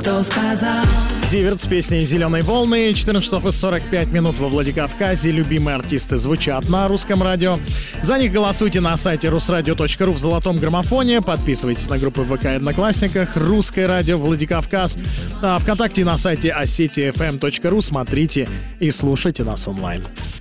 кто сказал. Зиверт с песней «Зеленые волны». 14 часов и 45 минут во Владикавказе. Любимые артисты звучат на русском радио. За них голосуйте на сайте rusradio.ru в золотом граммофоне. Подписывайтесь на группы ВК и Одноклассниках. Русское радио Владикавказ. А ВКонтакте и на сайте osetiafm.ru. Смотрите и слушайте нас онлайн.